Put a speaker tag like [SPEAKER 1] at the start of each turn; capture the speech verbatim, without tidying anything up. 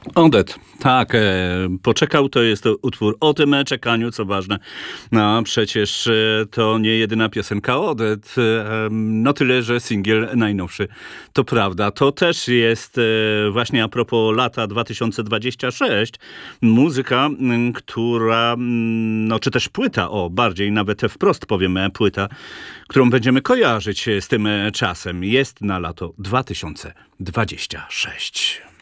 [SPEAKER 1] Odet, tak, e, poczekał, to jest to utwór o tym czekaniu, co ważne. No przecież e, to nie jedyna piosenka Odet, e, no tyle, że singiel najnowszy. To prawda, to też jest e, właśnie a propos lata dwa tysiące dwudziestego szóstego, muzyka, m, która, m, no czy też płyta, o bardziej nawet wprost powiem, e, płyta, którą będziemy kojarzyć z tym e, czasem, jest na lato dwa tysiące dwudzieste szóste.